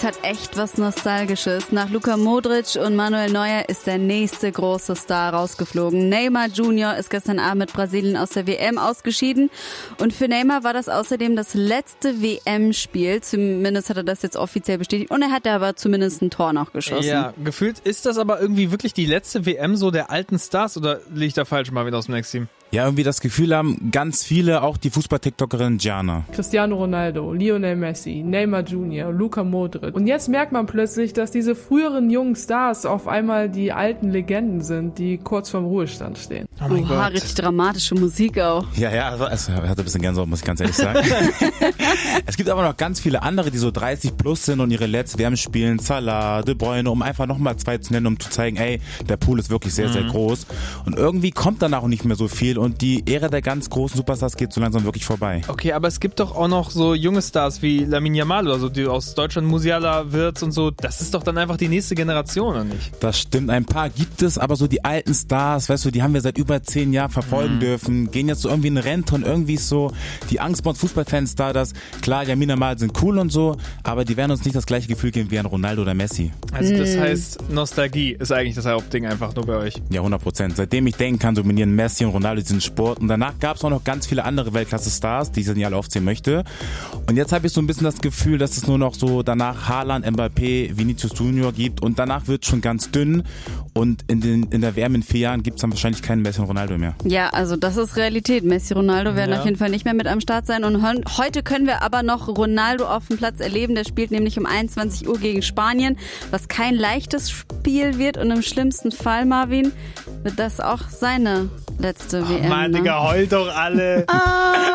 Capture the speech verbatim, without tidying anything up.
es hat echt was Nostalgisches. Nach Luka Modric und Manuel Neuer ist der nächste große Star rausgeflogen. Neymar Junior ist gestern Abend mit Brasilien aus der W M ausgeschieden. Und für Neymar war das außerdem das letzte W M-Spiel. Zumindest hat er das jetzt offiziell bestätigt. Und er hat aber zumindest ein Tor noch geschossen. Ja, gefühlt ist das aber irgendwie wirklich die letzte W M so der alten Stars, oder liege ich da falsch, Marvin aus dem Next Team? Ja, irgendwie das Gefühl haben ganz viele, auch die Fußball-TikTokerin Gianna. Cristiano Ronaldo, Lionel Messi, Neymar Junior, Luka Modric. Und jetzt merkt man plötzlich, dass diese früheren jungen Stars auf einmal die alten Legenden sind, die kurz vorm Ruhestand stehen. Oh mein Oha, Gott. Richtig dramatische Musik auch. Ja, ja, also, also hat ein bisschen Gänsehaut, muss ich ganz ehrlich sagen. Es gibt aber noch ganz viele andere, die so dreißig plus sind und ihre letzte W M spielen. Salah, De Bruyne, um einfach nochmal zwei zu nennen, um zu zeigen, ey, der Pool ist wirklich sehr, mhm. sehr groß. Und irgendwie kommt danach auch nicht mehr so viel. Und die Ära der ganz großen Superstars geht so langsam wirklich vorbei. Okay, aber es gibt doch auch noch so junge Stars wie Lamine Yamal oder so, die aus Deutschland, Musiala, Wirtz und so. Das ist doch dann einfach die nächste Generation, oder nicht? Das stimmt, ein paar gibt es, aber so die alten Stars, weißt du, die haben wir seit über zehn Jahren verfolgen mhm. dürfen, gehen jetzt so irgendwie in Rente und irgendwie ist so die Angst bei uns Fußballfans da, dass klar, Lamine Yamal sind cool und so, aber die werden uns nicht das gleiche Gefühl geben wie ein Ronaldo oder Messi. Also das heißt, Nostalgie ist eigentlich das Hauptding einfach nur bei euch. Ja, hundert Prozent. Seitdem ich denken kann, dominieren Messi und Ronaldo diesen Sport. Und danach gab es auch noch ganz viele andere Weltklasse-Stars, die ich nicht alle aufzählen möchte. Und jetzt habe ich so ein bisschen das Gefühl, dass es nur noch so danach Haaland, Mbappé, Vinicius Junior gibt. Und danach wird es schon ganz dünn. Und in, den, in der W M in vier Jahren gibt es dann wahrscheinlich keinen Messi und Ronaldo mehr. Ja, also das ist Realität. Messi, Ronaldo werden ja. auf jeden Fall nicht mehr mit am Start sein. Und heute können wir aber noch Ronaldo auf dem Platz erleben. Der spielt nämlich um einundzwanzig Uhr gegen Spanien, was kein leichtes Spiel wird. Und im schlimmsten Fall, Marvin, wird das auch seine letzte oh, W M. Mann, ne? Digga, heult doch alle.